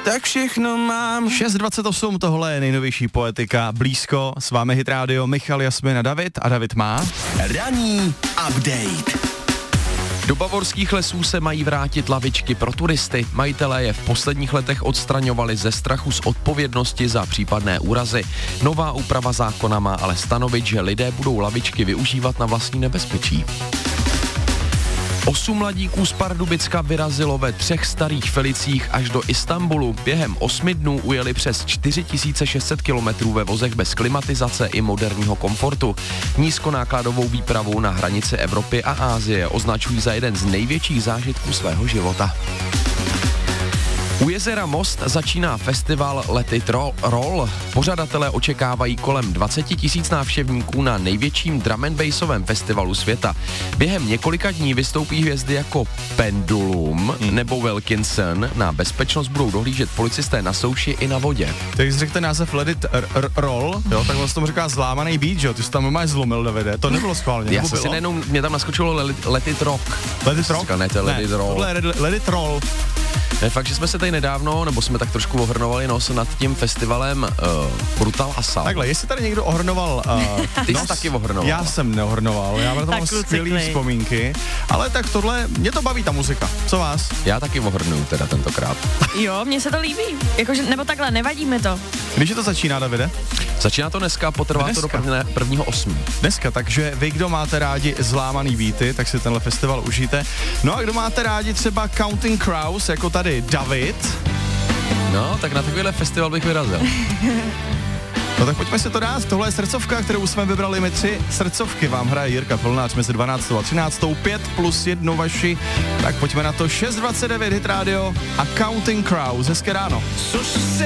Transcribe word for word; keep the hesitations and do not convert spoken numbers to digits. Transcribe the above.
tak všechno mám. šest dvacet osm, tohle je nejnovější Poetika, blízko, s vámi Hit Radio, Michal, Jasmin a David a David má Ranní update. Do bavorských lesů se mají vrátit lavičky pro turisty. Majitelé je v posledních letech odstraňovali ze strachu z odpovědnosti za případné úrazy. Nová úprava zákona má ale stanovit, že lidé budou lavičky využívat na vlastní nebezpečí. Osm mladíků z Pardubicka vyrazilo ve třech starých Felicích až do Istanbulu. Během osmi dnů ujeli přes čtyři tisíce šest set kilometrů ve vozech bez klimatizace i moderního komfortu. Nízkonákladovou výpravu na hranici Evropy a Asie označují za jeden z největších zážitků svého života. U jezera Most začíná festival Let It Roll. Pořadatelé očekávají kolem dvacet tisíc návštěvníků na největším drum and bassovém festivalu světa. Během několika dní vystoupí hvězdy jako Pendulum hmm. nebo Wilkinson. Na bezpečnost budou dohlížet policisté na souši i na vodě. Tak jsi řekl ten název Let It r- r- Roll, jo, tak vlastně tomu říká zlámaný beat, jo, ty jsi tam máš zlomil, Davide, to nebylo schválně. Já jsem si nejenom, mě tam naskočilo Let, let It Rock. Let It Rock? Říkal, ne, to Let ne, It Roll. Tohle je Let It Roll. Ne, fakt, že jsme se tady nedávno, nebo jsme tak trošku ohrnovali nos nad tím festivalem uh, Brutal Assault. Takhle, jestli tady někdo ohrnoval uh, Ty nos, jsi taky ohrnoval. Já jsem neohrnoval, já mám tam skvělý vzpomínky, ale tak tohle, mě to baví ta muzika, co vás? Já taky ohrnuju teda tentokrát. Jo, mně se to líbí, jakože, nebo takhle, nevadí mi to. Když je to začíná, Davide? Začíná to dneska, potrvá dneska. to do první, prvního osmý. Dneska, takže vy, kdo máte rádi zlámaný beaty, tak si tenhle festival užijte. No a kdo máte rádi třeba Counting Crows, jako tady David. No, tak na takovýhle festival bych vyrazil. No tak pojďme si to dát, tohle je srdcovka, kterou jsme vybrali my tři. Srdcovky vám hraje Jirka Plnáč mezi dvanáctou a třináctou, pět plus jednu vaši. Tak pojďme na to, šest dvacet devět Hit Radio a Counting Crows, hezké ráno.